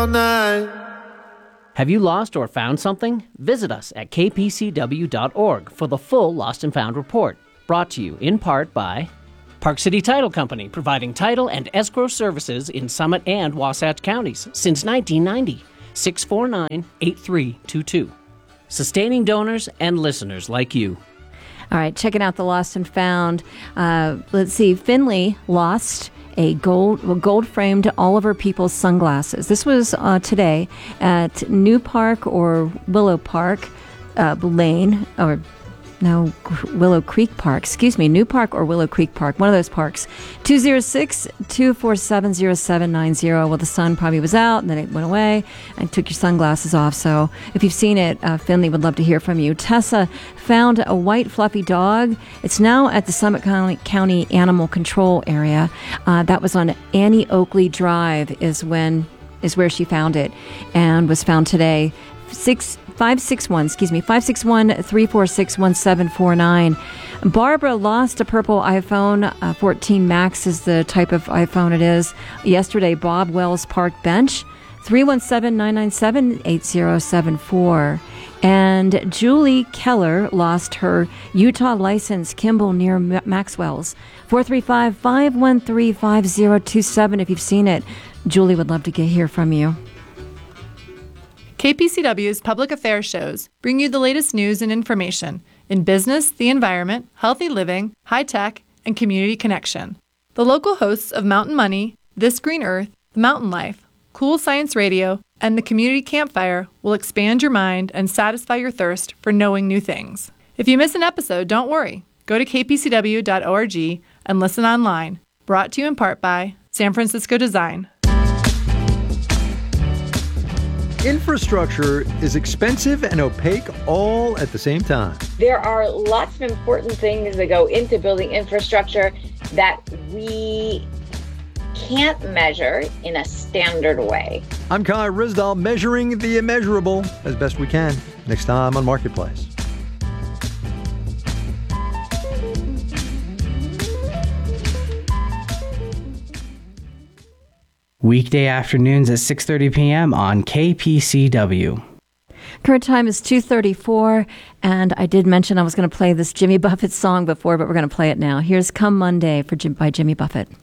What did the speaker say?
all night. Have you lost or found something? Visit us at kpcw.org for the full Lost and Found report. Brought to you in part by Park City Title Company, providing title and escrow services in Summit and Wasatch counties since 1990. 649-8322. Sustaining donors and listeners like you. All right, checking out the Lost and Found. Let's see, Finley lost a gold-framed Oliver Peoples sunglasses. This was today at New Park or Willow Park Lane, or no, Willow Creek Park. Excuse me, New Park or Willow Creek Park, one of those parks. 206-247-0790. Well, the sun probably was out, and then it went away, and took your sunglasses off. So if you've seen it, Finley would love to hear from you. Tessa found a white fluffy dog. It's now at the Summit County Animal Control area. That was on Annie Oakley Drive is where she found it, and was found today. 561-346-1749. Barbara lost a purple iPhone 14 Max is the type of iPhone it is. Yesterday, Bob Wells Park Bench, 317-997-8074. And Julie Keller lost her Utah license, Kimball near Maxwell's, 435-513-5027. If you've seen it, Julie would love to hear from you. KPCW's public affairs shows bring you the latest news and information in business, the environment, healthy living, high tech, and community connection. The local hosts of Mountain Money, This Green Earth, The Mountain Life, Cool Science Radio, and the Community Campfire will expand your mind and satisfy your thirst for knowing new things. If you miss an episode, don't worry. Go to kpcw.org and listen online. Brought to you in part by San Francisco Design. Infrastructure is expensive and opaque all at the same time. There are lots of important things that go into building infrastructure that we can't measure in a standard way. I'm Kai Rizdal, measuring the immeasurable as best we can. Next time on Marketplace. Weekday afternoons at 6:30 p.m. on KPCW. Current time is 2:34, and I did mention I was going to play this Jimmy Buffett song before, but we're going to play it now. Here's Come Monday by Jimmy Buffett.